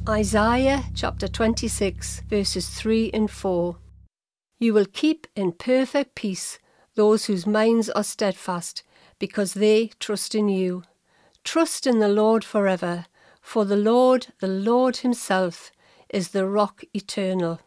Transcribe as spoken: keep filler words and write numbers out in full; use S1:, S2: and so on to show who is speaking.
S1: Isaiah chapter twenty-six, verses three and four. You will keep in perfect peace those whose minds are steadfast, because they trust in you. Trust in the Lord forever, for the Lord, the Lord himself, is the rock eternal.